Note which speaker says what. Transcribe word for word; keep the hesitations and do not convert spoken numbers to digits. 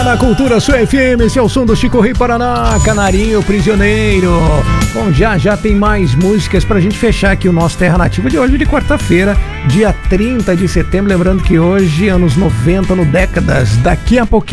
Speaker 1: na Cultura Sua F M, esse é o som do Chico Rei Paraná, Canarinho Prisioneiro. Bom, já já tem mais músicas pra gente fechar aqui o nosso Terra Nativa de hoje, de quarta-feira, dia trinta de setembro. Lembrando que hoje, anos noventa, no Décadas, daqui a pouquinho.